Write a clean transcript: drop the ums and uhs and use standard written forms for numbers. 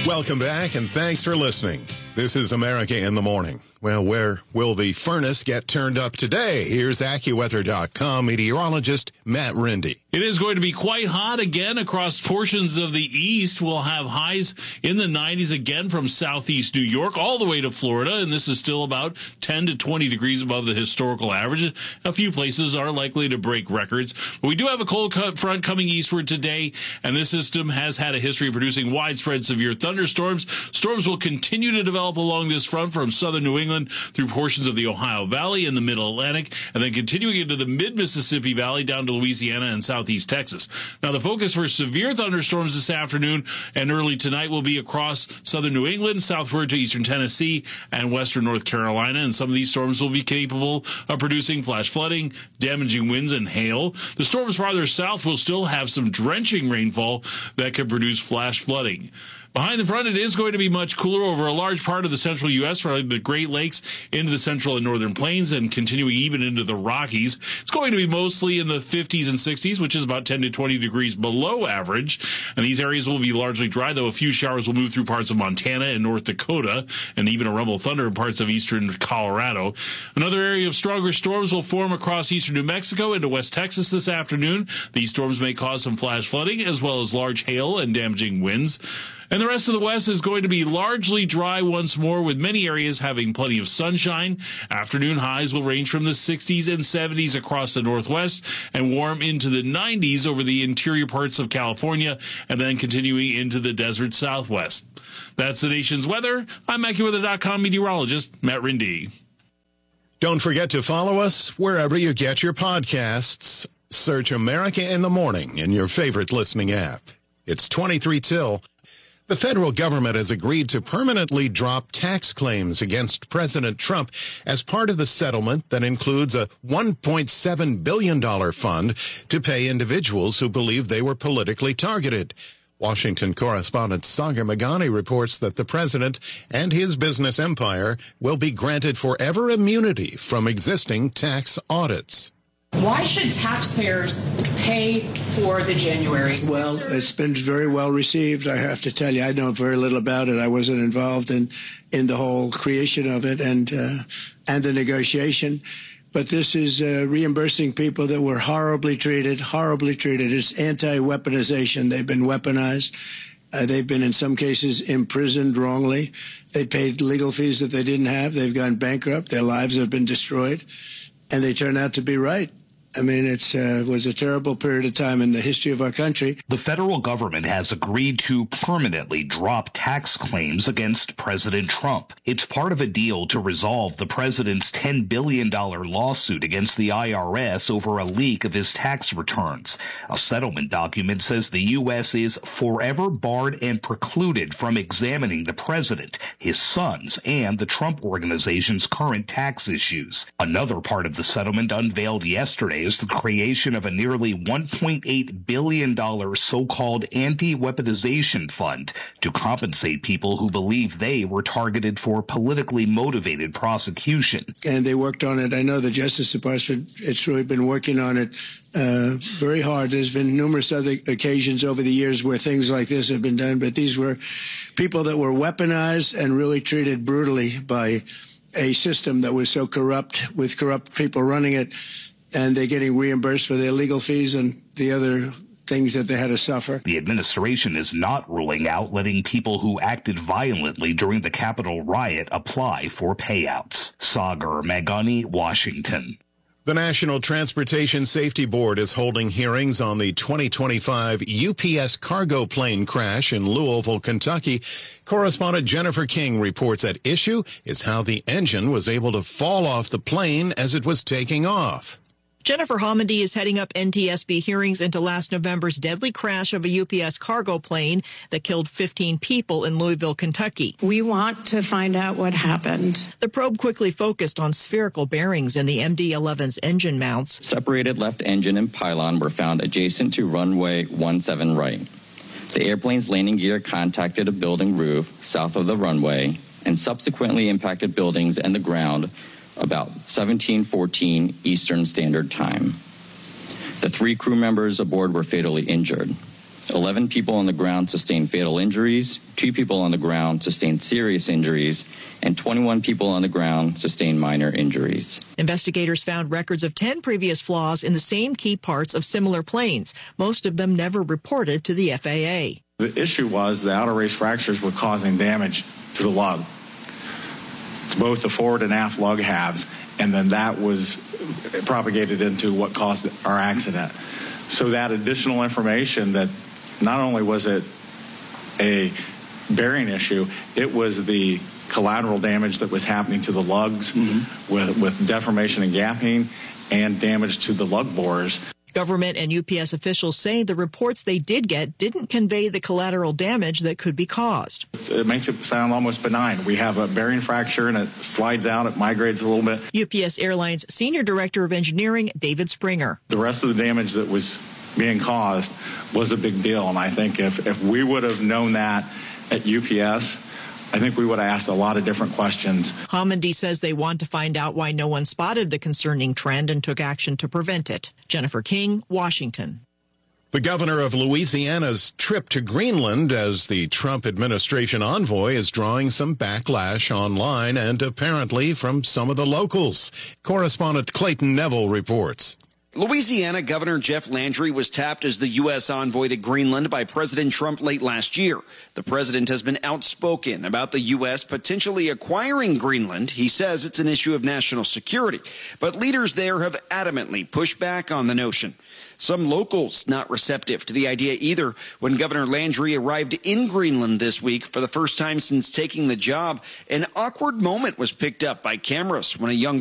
Welcome back, and thanks for listening. This is America in the Morning. Well, where will the furnace get turned up today? Here's AccuWeather.com meteorologist Matt Rindy. It is going to be quite hot again across portions of the east. We'll have highs in the 90s again from southeast New York all the way to Florida, and this is still about 10 to 20 degrees above the historical average. A few places are likely to break records. But we do have a cold front coming eastward today, and this system has had a history of producing widespread severe thunderstorms. Storms will continue to develop along this front from southern New England through portions of the Ohio Valley and the Mid-Atlantic, and then continuing into the mid-Mississippi Valley down to Louisiana and southeast Texas. Now, the focus for severe thunderstorms this afternoon and early tonight will be across southern New England, southward to eastern Tennessee, and western North Carolina, and some of these storms will be capable of producing flash flooding, damaging winds, and hail. The storms farther south will still have some drenching rainfall that could produce flash flooding. Behind the front, it is going to be much cooler over a large part of the central U.S., from the Great Lakes into the central and northern plains and continuing even into the Rockies. It's going to be mostly in the 50s and 60s, which is about 10 to 20 degrees below average. And these areas will be largely dry, though a few showers will move through parts of Montana and North Dakota, and even a rumble of thunder in parts of eastern Colorado. Another area of stronger storms will form across eastern New Mexico into West Texas this afternoon. These storms may cause some flash flooding as well as large hail and damaging winds. And the rest of the West is going to be largely dry once more, with many areas having plenty of sunshine. Afternoon highs will range from the 60s and 70s across the Northwest and warm into the 90s over the interior parts of California and then continuing into the desert Southwest. That's the nation's weather. I'm AccuWeather.com meteorologist Matt Rindy. Don't forget to follow us wherever you get your podcasts. Search America in the Morning in your favorite listening app. It's 23 till. The federal government has agreed to permanently drop tax claims against President Trump as part of the settlement that includes a $1.7 billion fund to pay individuals who believe they were politically targeted. Washington correspondent Sagar Meghani reports that the president and his business empire will be granted forever immunity from existing tax audits. Why should taxpayers pay for the January? Well, it's been very well received. I have to tell you, I know very little about it. I wasn't involved in the whole creation of it and the negotiation. But this is reimbursing people that were horribly treated. It's anti-weaponization. They've been weaponized. They've been, in some cases, imprisoned wrongly. They paid legal fees that they didn't have. They've gone bankrupt. Their lives have been destroyed. And they turn out to be right. I mean, it was a terrible period of time in the history of our country. The federal government has agreed to permanently drop tax claims against President Trump. It's part of a deal to resolve the president's $10 billion lawsuit against the IRS over a leak of his tax returns. A settlement document says the U.S. is forever barred and precluded from examining the president, his sons, and the Trump Organization's current tax issues. Another part of the settlement unveiled yesterday is the creation of a nearly $1.8 billion so-called anti-weaponization fund to compensate people who believe they were targeted for politically motivated prosecution. And they worked on it. I know the Justice Department, it's really been working on it very hard. There's been numerous other occasions over the years where things like this have been done, but these were people that were weaponized and really treated brutally by a system that was so corrupt, with corrupt people running it. And they're getting reimbursed for their legal fees and the other things that they had to suffer. The administration is not ruling out letting people who acted violently during the Capitol riot apply for payouts. Sagar Meghani, Washington. The National Transportation Safety Board is holding hearings on the 2025 UPS cargo plane crash in Louisville, Kentucky. Correspondent Jennifer King reports at issue is how the engine was able to fall off the plane as it was taking off. Jennifer Homendy is heading up NTSB hearings into last November's deadly crash of a UPS cargo plane that killed 15 people in Louisville, Kentucky. We want to find out what happened. The probe quickly focused on spherical bearings in the MD-11's engine mounts. Separated left engine and pylon were found adjacent to runway 17 right. The airplane's landing gear contacted a building roof south of the runway and subsequently impacted buildings and the ground about 17:14 Eastern Standard Time. The 3 crew members aboard were fatally injured. 11 people on the ground sustained fatal injuries, 2 people on the ground sustained serious injuries, and 21 people on the ground sustained minor injuries. Investigators found records of 10 previous flaws in the same key parts of similar planes, most of them never reported to the FAA. The issue was the outer race fractures were causing damage to the lug, both the forward and aft lug halves, and then that was propagated into what caused our accident. So that additional information, that not only was it a bearing issue, it was the collateral damage that was happening to the lugs with deformation and gapping and damage to the lug bores. Government and UPS officials say the reports they did get didn't convey the collateral damage that could be caused. It makes it sound almost benign. We have a bearing fracture and it slides out, it migrates a little bit. UPS Airlines Senior Director of Engineering, David Springer. The rest of the damage that was being caused was a big deal, and I think if we would have known that at UPS, I think we would have asked a lot of different questions. Homendy says they want to find out why no one spotted the concerning trend and took action to prevent it. Jennifer King, Washington. The governor of Louisiana's trip to Greenland as the Trump administration envoy is drawing some backlash online and apparently from some of the locals. Correspondent Clayton Neville reports. Louisiana Governor Jeff Landry was tapped as the U.S. envoy to Greenland by President Trump late last year. The president has been outspoken about the U.S. potentially acquiring Greenland. He says it's an issue of national security, but leaders there have adamantly pushed back on the notion. Some locals not receptive to the idea either. When Governor Landry arrived in Greenland this week for the first time since taking the job, an awkward moment was picked up by cameras when a young